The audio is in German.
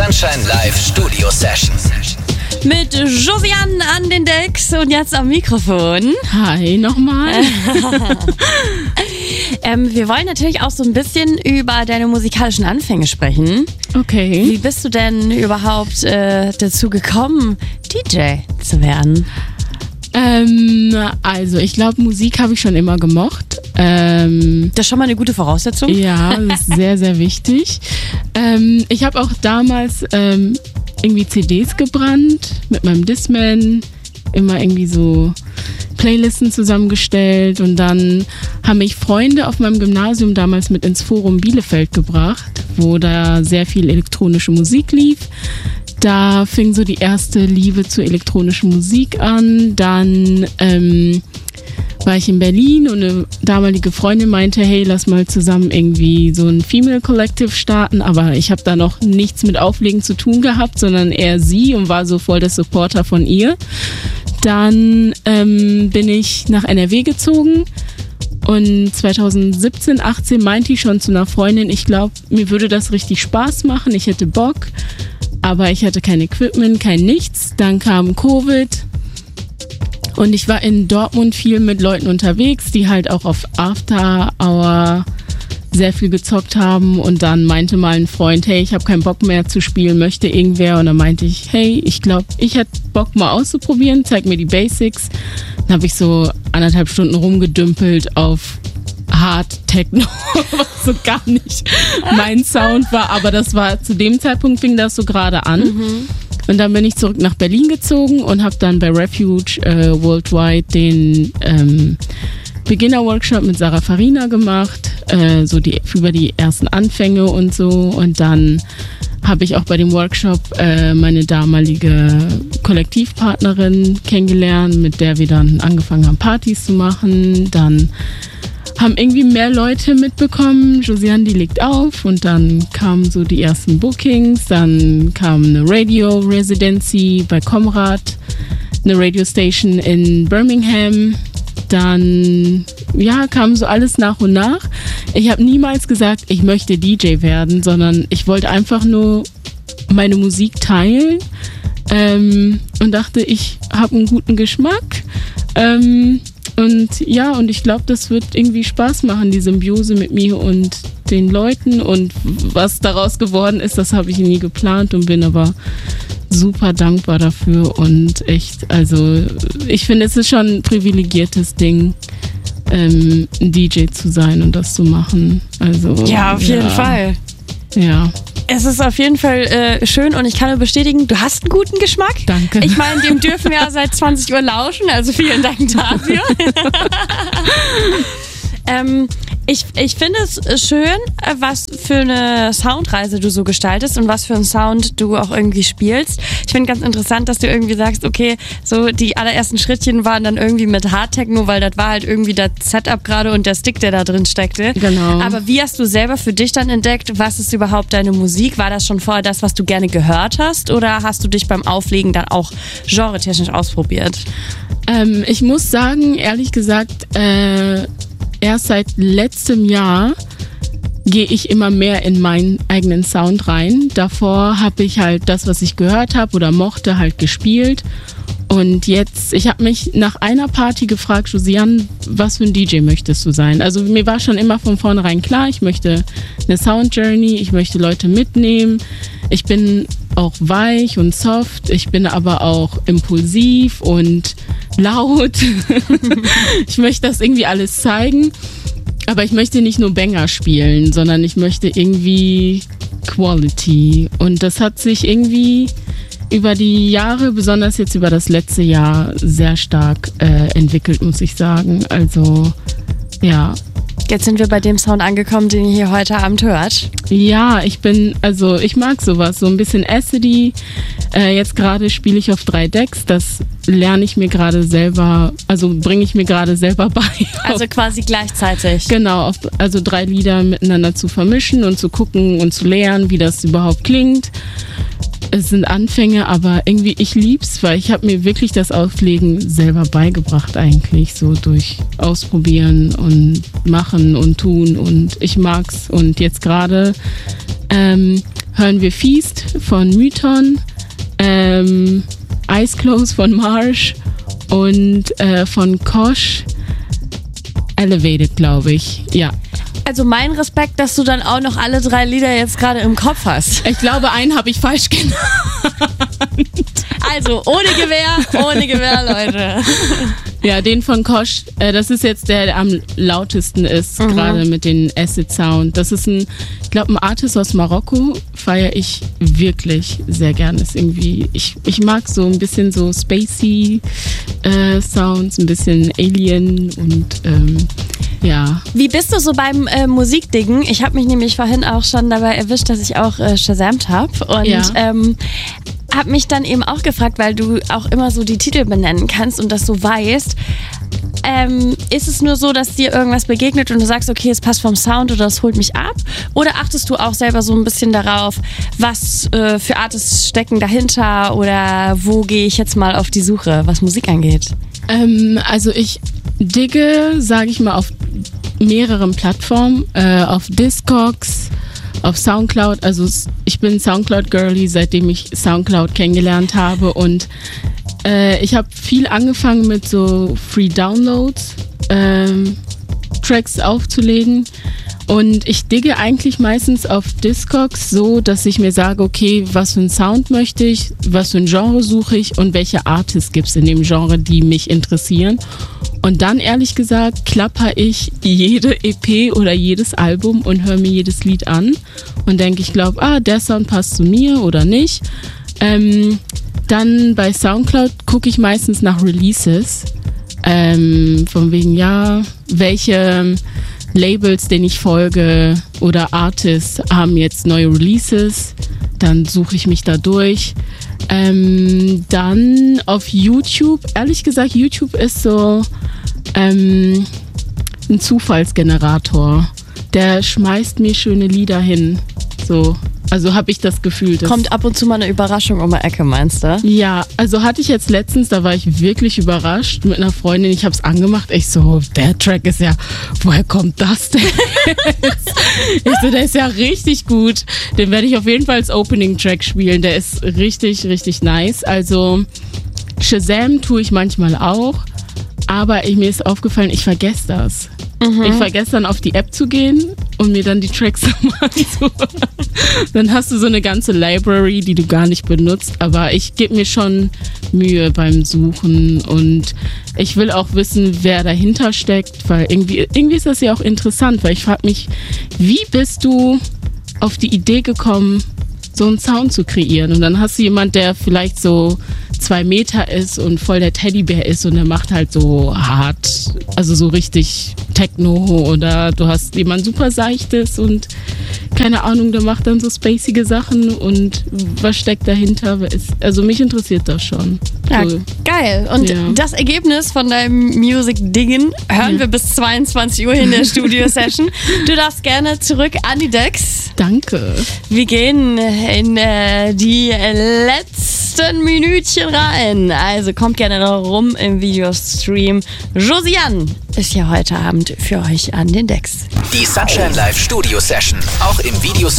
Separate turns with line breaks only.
Sunshine Live Studio Session.
Mit Josiane an den Decks und jetzt am Mikrofon.
Hi, nochmal.
Wir wollen natürlich auch so ein bisschen über deine musikalischen Anfänge sprechen.
Okay.
Wie bist du denn überhaupt dazu gekommen, DJ zu werden?
Also ich glaube, Musik habe ich schon immer gemocht.
Das ist schon mal eine gute Voraussetzung.
Ja, das ist sehr, sehr wichtig. Ich habe auch damals irgendwie CDs gebrannt mit meinem Discman, immer irgendwie so Playlisten zusammengestellt und dann haben mich Freunde auf meinem Gymnasium damals mit ins Forum Bielefeld gebracht, wo da sehr viel elektronische Musik lief. Da fing so die erste Liebe zur elektronischen Musik an. Dann war ich in Berlin und eine damalige Freundin meinte, hey, lass mal zusammen irgendwie so ein Female Collective starten. Aber ich habe da noch nichts mit Auflegen zu tun gehabt, sondern eher sie und war so voll der Supporter von ihr. Dann bin ich nach NRW gezogen und 2017, 18 meinte ich schon zu einer Freundin, ich glaube, mir würde das richtig Spaß machen, ich hätte Bock. Aber ich hatte kein Equipment, kein nichts. Dann kam Covid und ich war in Dortmund viel mit Leuten unterwegs, die halt auch auf After Hour sehr viel gezockt haben. Und dann meinte mal ein Freund, hey, ich habe keinen Bock mehr zu spielen, möchte irgendwer? Und dann meinte ich, hey, ich glaube, ich hätte Bock mal auszuprobieren, zeig mir die Basics. Dann habe ich so 1,5 Stunden rumgedümpelt auf Hard Techno, was so gar nicht mein Sound war, aber das war zu dem Zeitpunkt fing das so gerade an. Und dann bin ich zurück nach Berlin gezogen und habe dann bei Refuge Worldwide den Beginner-Workshop mit Sarah Farina gemacht, so über die ersten Anfänge und so. Und dann habe ich auch bei dem Workshop meine damalige Kollektivpartnerin kennengelernt, mit der wir dann angefangen haben, Partys zu machen. Dann haben irgendwie mehr Leute mitbekommen, Josiane, die legt auf und dann kamen so die ersten Bookings, dann kam eine Radio-Residency bei Comrad, eine Radiostation in Birmingham, dann kam so alles nach und nach. Ich habe niemals gesagt, ich möchte DJ werden, sondern ich wollte einfach nur meine Musik teilen und dachte, ich habe einen guten Geschmack. Und ich glaube, das wird irgendwie Spaß machen, die Symbiose mit mir und den Leuten. Und was daraus geworden ist, das habe ich nie geplant und bin aber super dankbar dafür. Und echt, also ich finde, es ist schon ein privilegiertes Ding, ein DJ zu sein und das zu machen. Also,
ja, auf jeden Fall.
Ja.
Es ist auf jeden Fall schön und ich kann nur bestätigen, du hast einen guten Geschmack.
Danke.
Ich meine, dem dürfen wir ja seit 20 Uhr lauschen, also vielen Dank dafür. Ich finde es schön, was für eine Soundreise du so gestaltest und was für einen Sound du auch irgendwie spielst. Ich finde ganz interessant, dass du irgendwie sagst, okay, so die allerersten Schrittchen waren dann irgendwie mit Hard Techno, weil das war halt irgendwie das Setup gerade und der Stick, der da drin steckte.
Genau.
Aber wie hast du selber für dich dann entdeckt, was ist überhaupt deine Musik? War das schon vorher das, was du gerne gehört hast oder hast du dich beim Auflegen dann auch genretechnisch ausprobiert?
Ich muss sagen, ehrlich gesagt, erst seit letztem Jahr gehe ich immer mehr in meinen eigenen Sound rein. Davor habe ich halt das, was ich gehört habe oder mochte, halt gespielt. Und jetzt, ich habe mich nach einer Party gefragt, Josiane, was für ein DJ möchtest du sein? Also mir war schon immer von vornherein klar, ich möchte eine Sound Journey, ich möchte Leute mitnehmen. Ich bin auch weich und soft, ich bin aber auch impulsiv und laut. Ich möchte das irgendwie alles zeigen, aber ich möchte nicht nur Banger spielen, sondern ich möchte irgendwie Quality. Und das hat sich irgendwie über die Jahre, besonders jetzt über das letzte Jahr, sehr stark entwickelt, muss ich sagen. Also, ja.
Jetzt sind wir bei dem Sound angekommen, den ihr hier heute Abend hört.
Ja, ich mag sowas, so ein bisschen Acidy. Jetzt gerade spiele ich auf 3 Decks, das lerne ich mir gerade selber, also bringe ich mir gerade selber bei.
Also quasi gleichzeitig.
Genau, also 3 Lieder miteinander zu vermischen und zu gucken und zu lernen, wie das überhaupt klingt. Es sind Anfänge, aber irgendwie ich lieb's, weil ich habe mir wirklich das Auflegen selber beigebracht eigentlich, so durch Ausprobieren und Machen und Tun und ich mag's. Und jetzt gerade hören wir Feast von Mython, Eyes Closed von Marsh und von Kosh Elevated, glaube ich. Ja.
Also mein Respekt, dass du dann auch noch alle 3 Lieder jetzt gerade im Kopf hast.
Ich glaube, einen habe ich falsch genannt.
Also ohne Gewehr, Leute.
Ja, den von Kosh, das ist jetzt der am lautesten ist, gerade mit den Acid Sound. Das ist ein Artist aus Marokko, feiere ich wirklich sehr gerne. Ist irgendwie, ich mag so ein bisschen so spacey Sounds, ein bisschen Alien und ja.
Wie bist du so beim Musikdingen? Ich habe mich nämlich vorhin auch schon dabei erwischt, dass ich auch shazamt habe und habe mich dann eben auch gefragt, weil du auch immer so die Titel benennen kannst und das so weißt. Ist es nur so, dass dir irgendwas begegnet und du sagst, okay, es passt vom Sound oder es holt mich ab? Oder achtest du auch selber so ein bisschen darauf, was für Artists stecken dahinter oder wo gehe ich jetzt mal auf die Suche, was Musik angeht?
Also ich digge, sage ich mal, auf mehreren Plattformen, auf Discogs, auf Soundcloud. Also ich bin Soundcloud-Girlie, seitdem ich Soundcloud kennengelernt habe und ich habe viel angefangen mit so Free Downloads, Tracks aufzulegen und ich digge eigentlich meistens auf Discogs so, dass ich mir sage, okay, was für einen Sound möchte ich, was für ein Genre suche ich und welche Artists gibt es in dem Genre, die mich interessieren. Und dann, ehrlich gesagt, klapper ich jede EP oder jedes Album und höre mir jedes Lied an und denke, ich glaube, der Sound passt zu mir oder nicht. Dann bei Soundcloud gucke ich meistens nach Releases, von wegen, welche Labels, denen ich folge oder Artists haben jetzt neue Releases, dann suche ich mich da durch. Dann auf YouTube, ehrlich gesagt, YouTube ist so ein Zufallsgenerator. Der schmeißt mir schöne Lieder hin. So. Also habe ich das Gefühl.
Kommt ab und zu mal eine Überraschung um die Ecke, meinst du?
Ja, also hatte ich jetzt letztens, da war ich wirklich überrascht mit einer Freundin. Ich habe es angemacht. Ich so, der Track ist ja, woher kommt das denn? Ich so, der ist ja richtig gut. Den werde ich auf jeden Fall als Opening-Track spielen. Der ist richtig, richtig nice. Also Shazam tue ich manchmal auch. Aber mir ist aufgefallen, ich vergesse das. Ich vergesse dann auf die App zu gehen und mir dann die Tracks anzuhören. Dann hast du so eine ganze Library, die du gar nicht benutzt. Aber ich gebe mir schon Mühe beim Suchen und ich will auch wissen, wer dahinter steckt, weil irgendwie ist das ja auch interessant, weil ich frage mich, wie bist du auf die Idee gekommen, so einen Sound zu kreieren? Und dann hast du jemand, der vielleicht so 2 Meter ist und voll der Teddybär ist und der macht halt so hart, also so richtig Techno, oder du hast jemand super Seichtes und keine Ahnung, der macht dann so spacige Sachen und was steckt dahinter? Also mich interessiert das schon.
Ja,
so.
Geil. Und das Ergebnis von deinem Music-Dingen hören wir bis 22 Uhr in der Studio-Session. Du darfst gerne zurück an die Decks.
Danke.
Wir gehen in die letzten Minütchen rein. Also kommt gerne noch rum im Videostream. Josiane ist ja heute Abend für euch an den Decks.
Die Sunshine Live Studio Session, auch im Videostream